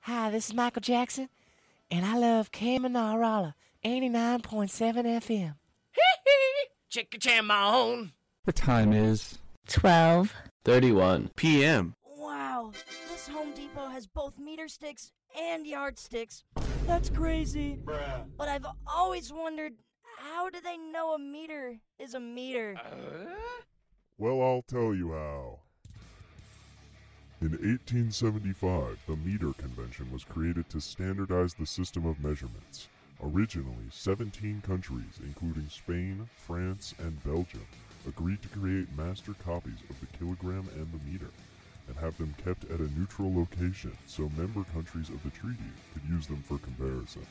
Hi, this is Michael Jackson, and I love Kamanarala 89.7 FM. Chickachamon. The time is 12:31 p.m. Wow, this Home Depot has both meter sticks and yardsticks. That's crazy. Bruh. But I've always wondered, how do they know a meter is a meter? Well, I'll tell you how. In 1875, the meter convention was created to standardize the system of measurements. Originally, 17 countries, including Spain, France, and Belgium, agreed to create master copies of the kilogram and the meter, and have them kept at a neutral location so member countries of the treaty could use them for comparison.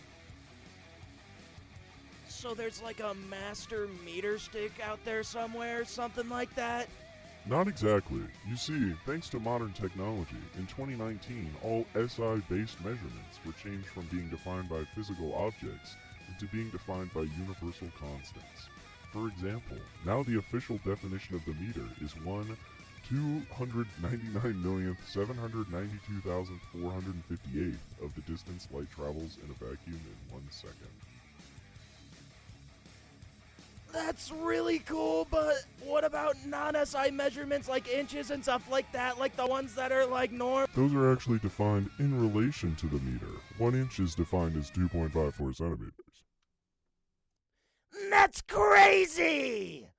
So there's like a master meter stick out there somewhere, something like that? Not exactly. You see, thanks to modern technology, in 2019, all SI-based measurements were changed from being defined by physical objects into being defined by universal constants. For example, now the official definition of the meter is 1/299,792,458 of the distance light travels in a vacuum in 1 second. That's really cool, but what about non-SI measurements like inches and stuff like that, like the ones that are like norm? Those are actually defined in relation to the meter. 1 inch is defined as 2.54 centimeters. That's crazy!